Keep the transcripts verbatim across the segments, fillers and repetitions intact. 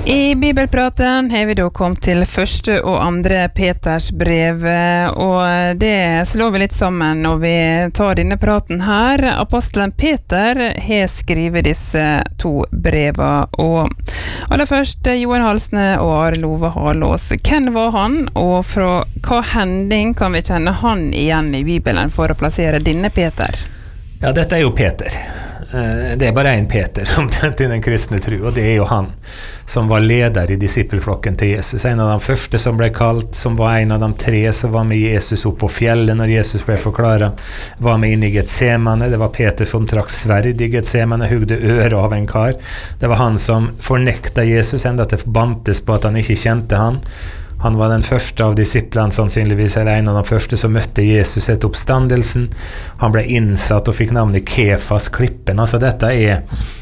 I Bibelpraten har vi då kommet til første og andre Peters brev, og det slår vi litt sammen når vi tar denne praten her. Apostelen Peter har skrivet disse to brever, og aller først Johan Halsne og Arild Ove Halås. Hvem var han, og fra hva hending kan vi kjenne han igjen i Bibelen for å plassere denne Peter? Ja, dette er jo Peter. Det er bare en Peter omtrent i den kristne tro, og det er jo han som var leder i disippelflokken til Jesus. En av de første som ble kalt, som var en av de tre som var med Jesus opp på fjellet når Jesus ble forklaret, var med inn i Getsemane. Det var Peter som trakk sverd i Getsemane, hugde øret av en kar. Det var han som fornekta Jesus, enda til bantes på at han ikke kjente han. Han var den første av disiplene, sannsynligvis, eller en av de første som møtte Jesus etter oppstandelsen. Han ble innsatt og fikk navnet Kefas, klippen. Altså dette er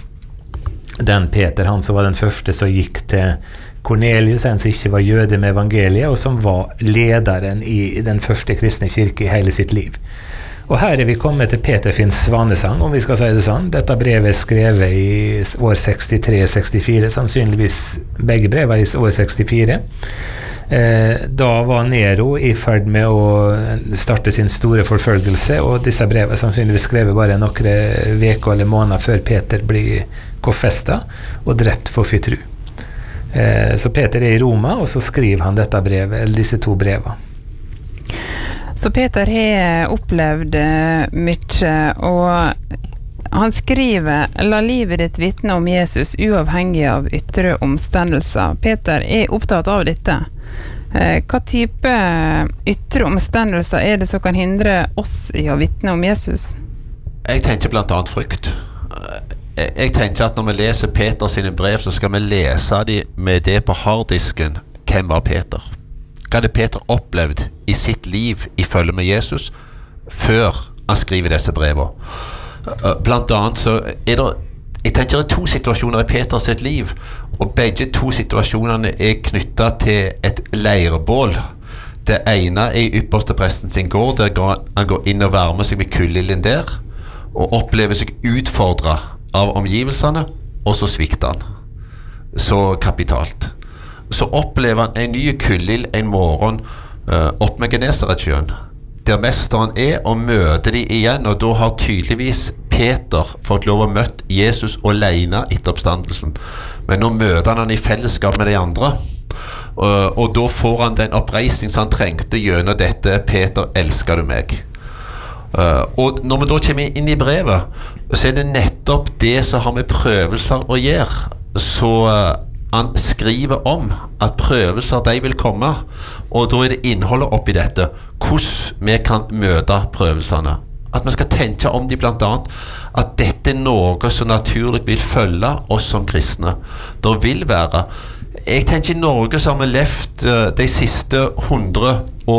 den Peter, han som var den første som gikk til Cornelius, en som ikke var jøde med evangeliet, og som var lederen i den første kristne kirke i hele sitt liv. Og her er vi kommet til Peter Finns svanesang, om vi skal si det sånn. Dette brevet er skrevet i år sekstitre sekstifire, sannsynligvis begge brever i år sekstifire. Eh, da var Nero i ferd med å starte sin store forfølgelse, og disse brevet sannsynligvis skrevet bare noen veker eller måneder før Peter blir korsfestet og drept for sin tro. Eh, så Peter er i Roma, og så skriver han dette brevet, eller disse to brevene. Så Peter har opplevd mye, og han skriver: «La livet ditt vitne om Jesus uavhengig av ytre omstendelser». Peter er opptatt av dette. Hva type ytre omstendelser er det som kan hindre oss i å vitne om Jesus? Jeg tenker blant annet frykt. Jeg tenker at når vi leser Peter sine brev, så skal vi lese de med det på harddisken. Hvem var Peter? Hva hadde Peter opplevd i sitt liv i følge med Jesus før han skriver disse brevene? Blant annet så er det, jeg tenker det er to situasjoner i Peters sitt liv, og begge to situasjonene er knyttet til et leirbål. Det ene er i ypperste presten sin gård, der han går inn og varmer seg med kullilden der, og opplever seg utfordret av omgivelsene, og så svikter han. Så kapitalt. Så opplever han en ny kullild en morgen uh, opp med Genesaretsjøen, der mesteren er, og møter de igjen, og da har tydeligvis Peter fått lov å møte Jesus alene etter oppstandelsen. Men nå møter han han i fellesskap med de andre, og, og da får han den oppreisning som han trengte gjennom dette: Peter, elsker du meg? Uh, og når vi da kommer inn i brevet, så er det nettopp det som har med prøvelser å gjøre. Så uh, han skriver om at prøvelser de vil komme, og da er det innholdet oppi dette, hvordan vi kan møte prøvelsene. At vi skal tenke om de blant annet, at dette er noe som naturlig vil følge oss som kristne. Det vil være, jeg tenker Norge som har levd uh, de siste hundre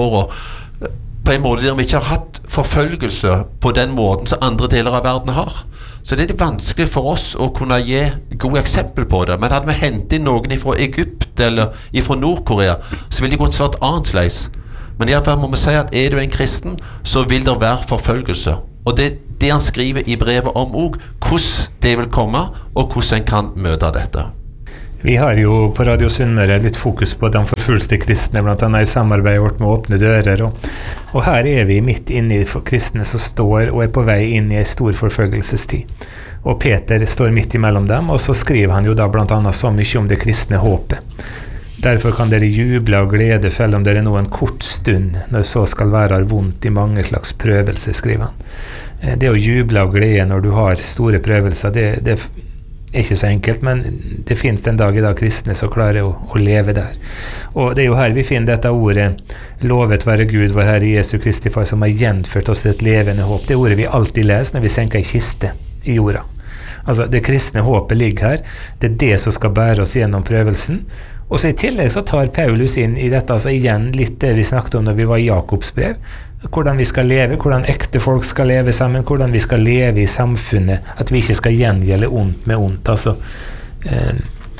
årene på en måte der vi ikke har hatt forfølgelse på den måten som andre deler av verden har. Så det er vanskelig for oss å kunne gi gode eksempel på det. Men hadde vi hentet noen fra Egypt eller fra Nord-Korea, så ville det gått svært annerledes. Men i hvert fall må vi si at er du en kristen, så vil det være forfølgelse. Og det er det han skriver i brevet om også, hvordan det vil komme, og hvordan en kan møte dette. Vi har jo på Radio Sunnmøre litt fokus på de forfulgte kristne, blant annet i samarbeidet vårt med Åpne dører. Og, og her er vi midt inne i kristne som står og er på vei inn i en stor forfølgelsestid. Og Peter står midt imellom dem, og så skriver han jo da blant annet så mye om det kristne håpet. Derfor kan dere juble og glede selv om dere nå en kort stund, når så skal være vondt i mange slags prøvelser, skriver han. Det å juble og glede når du har store prøvelser, det, det er ikke så enkelt, men det finnes den dag i dag kristne som klarer å, å leve der. Og det er jo her vi finner dette ordet: lovet være Gud, vår Herre Jesu Kristi Far, som har gjenført oss til et levende håp. Det ordet vi alltid leser når vi senker en kiste i jorda. Altså, det kristne håpet ligger her. Det er det som skal bære oss gjennom prøvelsen. Og så i tillegg så tar Paulus inn i dette, altså igjen litt det vi snakket om når vi var i Jakobs brev, hvordan vi skal leve, hvordan ekte folk skal leve sammen, hvordan vi skal leve i samfunnet, at vi ikke skal gjengjelde ondt med ondt. Altså, eh,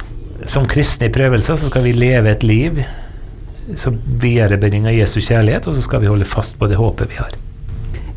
som kristne i prøvelser så skal vi leve et liv som viderebringer Jesu kjærlighet, og så skal vi holde fast på det håpet vi har.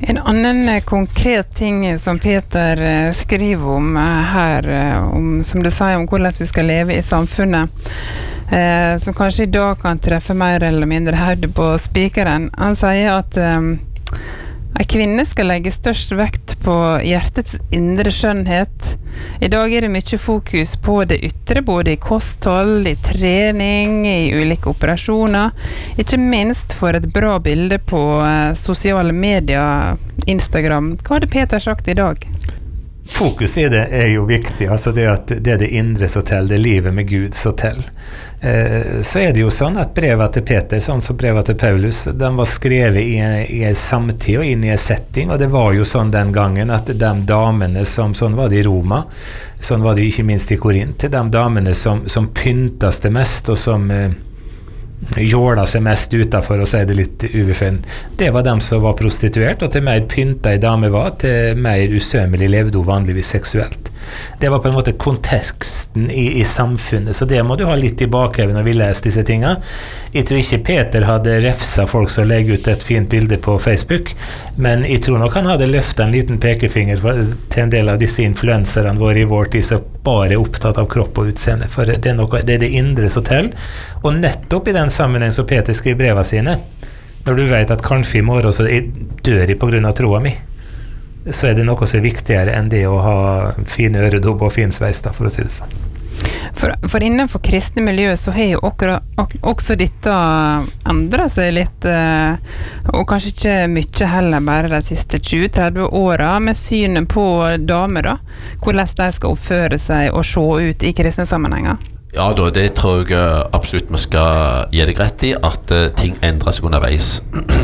En annen konkret ting som Peter skriver om her, om, som du sier om hvordan vi skal leve i samfunnet, eh, som kanskje i dag kan treffe mer eller mindre høyde på spikeren. Han sier at eh, en kvinne skal legge størst vekt på hjertets indre skjønnhet. I dag er det mye fokus på det ytre, både i kosthold, i trening, i ulike operasjoner. Ikke minst for et bra bilde på eh, sosiale medier, Instagram. Hva hadde Peter sagt i dag? Fokus i det er jo viktig, altså det at det er det indre som teller, det er livet med Gud som teller. Eh, så er det jo sånn at brevet til Peter, sånn som brevet til Paulus, de var skrevet i en, i en samtid og inn i en setting, og det var jo sånn den gangen at de damene som, sånn var det i Roma, sånn var det ikke minst i Korint, de damene som, som pyntas det mest, og som eh, jåla seg mest utenfor, og si det litt uvefinn. Det var dem som var prostituert, og til mer pynta i dame var, til mer usømmelig levde hun vanligvis seksuelt. Det var på en måte konteksten i, i samfunnet, så det må du ha litt i bakhevet når vi leser disse tingene. Jeg tror ikke Peter hadde refsa folk som legger ut et fint bilde på Facebook, men jeg tror nok han hadde løftet en liten pekefinger for, til en del av disse influenserne våre i vår tid som bare er opptatt av kropp og utseende, for det er, noe, det er det indre som teller. Og nettopp i den sammenheng som Peter skriver brevene sine, når du vet at kanskje i morgen så dør jeg på grunn av troa mi, så er det noe som er viktigere enn det å ha fine øredobb og fin sveis, da, for å si det sånn. For, for innenfor kristne miljø så har jo akkurat, ak, også dette endret seg litt, eh, og kanskje ikke mye heller bare de siste tjue til tretti årene, med synet på damer, da. Hvordan de skal oppføre seg og se ut i kristne sammenhenger. Ja, da, det tror jeg absolutt vi skal gi deg rett i, at uh, ting endrer seg underveis.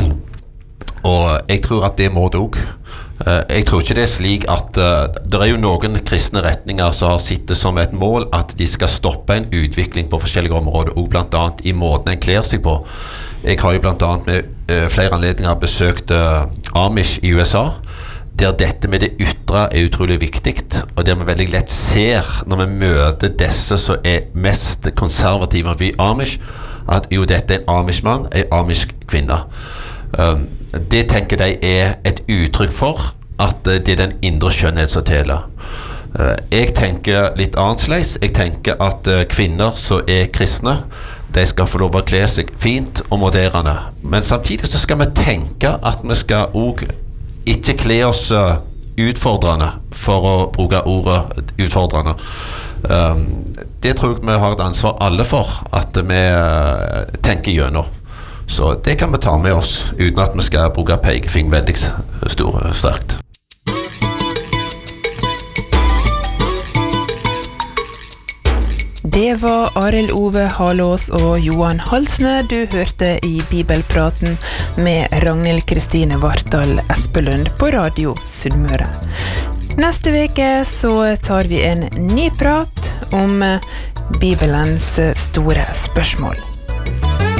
Og jeg tror at det må det også. Uh, jeg tror ikke det er slik at uh, det er jo noen kristne retninger som har sittet som et mål at de skal stoppe en utvikling på forskjellige områder, og blant annet i måten en kler seg på. Jeg har jo blant annet med uh, flere anledninger besøkt uh, Amish i U S A, der dette med det ytre er utrolig viktig, og der vi veldig lett ser når vi møter disse som er mest konservative i Amish, at jo, dette er en Amish-mann, en Amish-kvinne. Um, det tenker de er et uttrykk for at uh, det er den indre skjønnhet som teller. Uh, jeg tenker litt annerledes. Jeg tenker at uh, kvinner som er kristne, de skal få lov å kle seg fint og moderne. Men samtidig så skal vi tenke at vi skal også ikke kle oss uh, utfordrende, for å bruke ordet utfordrende. Um, det tror jeg vi har et ansvar alle for, at vi uh, tenker gjennom. Så det kan vi ta med oss, uten at vi skal bruke pekefing veldig stor, sterkt. Det var Arild Ove Halås og Johan Halsne du hørte i Bibelpraten med Ragnhild Kristine Vartdal Espelund på Radio Sunnmøre. Neste veke så tar vi en ny prat om Bibelens store spørsmål.